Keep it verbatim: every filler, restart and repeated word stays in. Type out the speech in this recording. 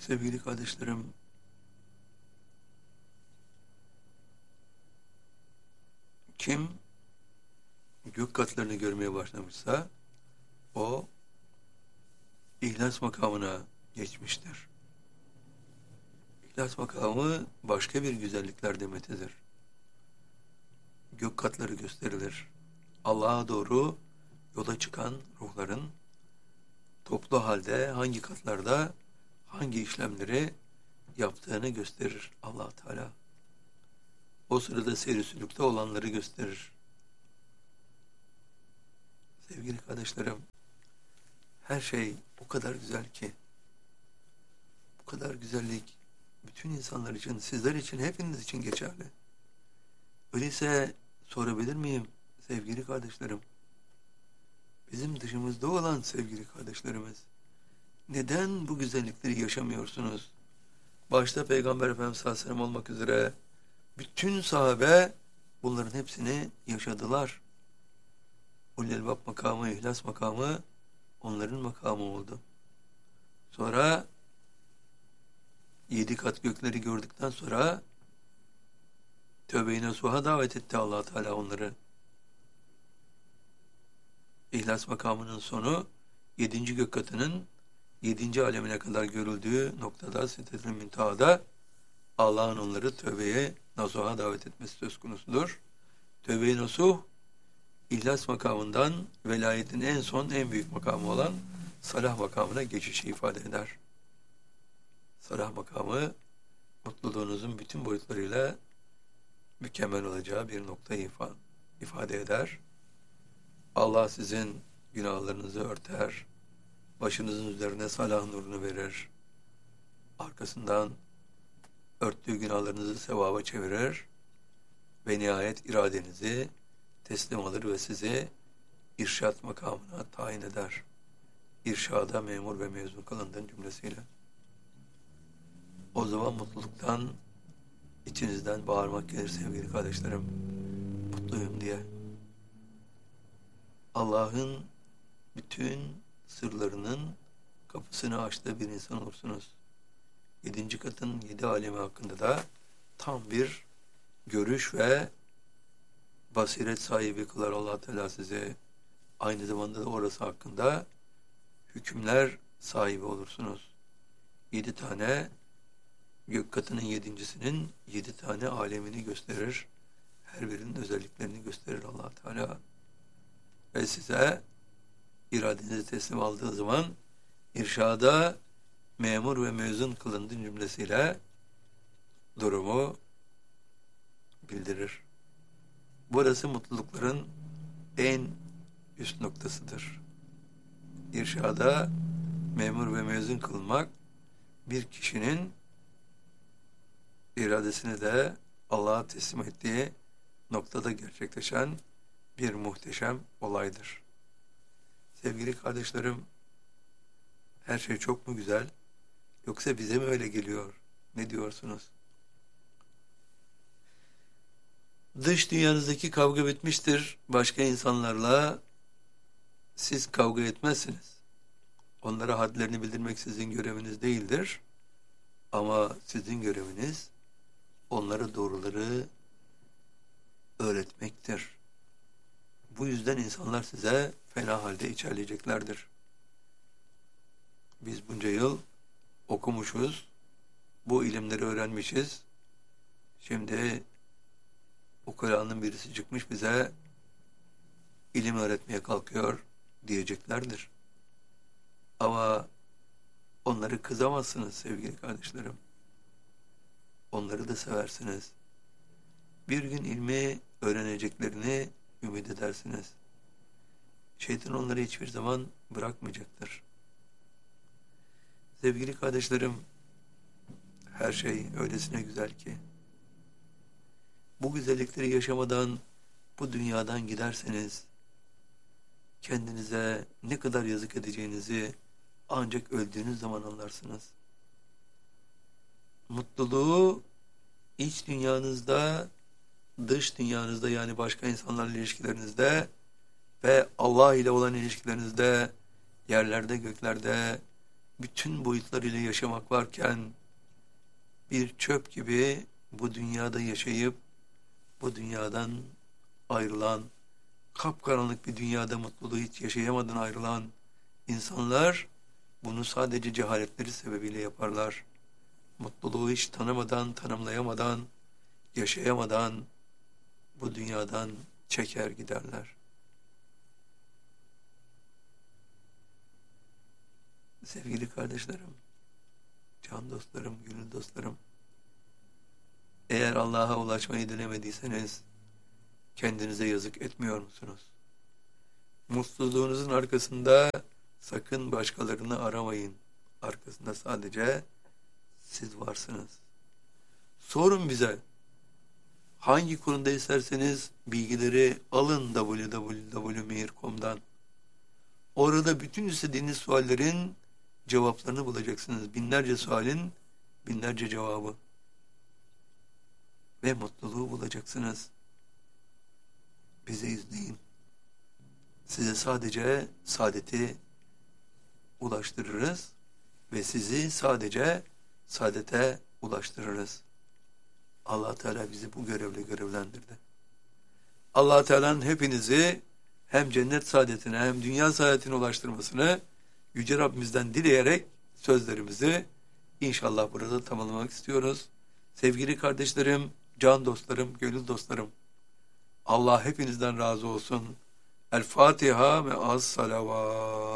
Sevgili kardeşlerim, kim gök katlarını görmeye başlamışsa o ihlas makamına geçmiştir. İhlas makamı başka bir güzellikler demetidir. Gök katları gösterilir. Allah'a doğru yola çıkan ruhların toplu halde hangi katlarda hangi işlemleri yaptığını gösterir Allah Teala. O sırada seyri sülükte olanları gösterir. Sevgili kardeşlerim, her şey o kadar güzel ki, bu kadar güzellik bütün insanlar için, sizler için, hepiniz için geçerli. Öyleyse sorabilir miyim sevgili kardeşlerim? Bizim dışımızda olan sevgili kardeşlerimiz, neden bu güzellikleri yaşamıyorsunuz? Başta Peygamber Efendimiz sallallahu aleyhi ve sellem olmak üzere bütün sahabe bunların hepsini yaşadılar. Ulul Albab makamı, ihlas makamı onların makamı oldu. Sonra yedi kat gökleri gördükten sonra tövbe-i nasuha davet etti Allah Teala onları. İhlas makamının sonu yedinci gök katının yedinci alemine kadar görüldüğü noktada Sidret-i Münteha'da Allah'ın onları tövbeye nasuha davet etmesi söz konusudur. Tövbe-i nasuh İhlas makamından velayetin en son en büyük makamı olan salah makamına geçişi ifade eder. Salah makamı mutluluğunuzun bütün boyutlarıyla mükemmel olacağı bir noktayı ifade eder. Allah sizin günahlarınızı örter, başınızın üzerine salah nurunu verir, arkasından örttüğü günahlarınızı sevaba çevirir ve nihayet iradenizi teslim alır ve sizi irşat makamına tayin eder. İrşada memur ve mezun kılındığın cümlesiyle. O zaman mutluluktan içinizden bağırmak gelir sevgili kardeşlerim. Mutluyum diye. Allah'ın bütün sırlarının kapısını açtığı bir insan olursunuz. Yedinci katın yedi alemi hakkında da tam bir görüş ve basiret sahibi kılar Allah Teala size. Aynı zamanda da orası hakkında hükümler sahibi olursunuz. Yedi tane gök katının yedincisinin yedi tane alemini gösterir. Her birinin özelliklerini gösterir Allah Teala. Ve size iradenizi teslim aldığı zaman irşada memur ve mezun kılındığı cümlesiyle durumu bildirir. Burası mutlulukların en üst noktasıdır. İrşada memur ve mezun kılmak bir kişinin iradesini de Allah'a teslim ettiği noktada gerçekleşen bir muhteşem olaydır. Sevgili kardeşlerim, her şey çok mu güzel? Yoksa bize mi öyle geliyor? Ne diyorsunuz? Dış dünyanızdaki kavga bitmiştir. Başka insanlarla siz kavga etmezsiniz. Onlara hadlerini bildirmek sizin göreviniz değildir. Ama sizin göreviniz onlara doğruları öğretmektir. Bu yüzden insanlar size fena halde içerleyeceklerdir. Biz bunca yıl okumuşuz, bu ilimleri öğrenmişiz. Şimdi ukalaның birisi çıkmış bize ilim öğretmeye kalkıyor diyeceklerdir. Ama onları kızamazsınız sevgili kardeşlerim. Onları da seversiniz. Bir gün ilmi öğreneceklerini ümit edersiniz. Şeytan onları hiçbir zaman bırakmayacaktır. Sevgili kardeşlerim, her şey öylesine güzel ki, bu güzellikleri yaşamadan bu dünyadan giderseniz, kendinize ne kadar yazık edeceğinizi ancak öldüğünüz zaman anlarsınız. Mutluluğu iç dünyanızda, dış dünyanızda, yani başka insanlarla ilişkilerinizde ve Allah ile olan ilişkilerinizde, yerlerde, göklerde, bütün boyutlarıyla yaşamak varken bir çöp gibi bu dünyada yaşayıp bu dünyadan ayrılan, kapkaranlık bir dünyada mutluluğu hiç yaşayamadan ayrılan insanlar bunu sadece cehaletleri sebebiyle yaparlar. Mutluluğu hiç tanımadan, tanımlayamadan, yaşayamadan bu dünyadan çeker giderler. Sevgili kardeşlerim, can dostlarım, gönül dostlarım, eğer Allah'a ulaşmayı dilemediyseniz kendinize yazık etmiyor musunuz? Mutluluğunuzun arkasında sakın başkalarını aramayın. Arkasında sadece siz varsınız. Sorun bize. Hangi konuda isterseniz bilgileri alın w w w nokta meir nokta com'dan. Orada bütün istediğiniz suallerin cevaplarını bulacaksınız. Binlerce sualin binlerce cevabı. Ve mutluluğu bulacaksınız. Bizi izleyin. Size sadece saadeti ulaştırırız ve sizi sadece saadete ulaştırırız. Allah Teala bizi bu görevle görevlendirdi. Allah Teala'nın hepinizi hem cennet saadetine hem dünya saadetine ulaştırmasını Yüce Rabbimizden dileyerek sözlerimizi inşallah burada tamamlamak istiyoruz. Sevgili kardeşlerim, can dostlarım, gönül dostlarım, Allah hepinizden razı olsun. El Fatiha ve az salavat.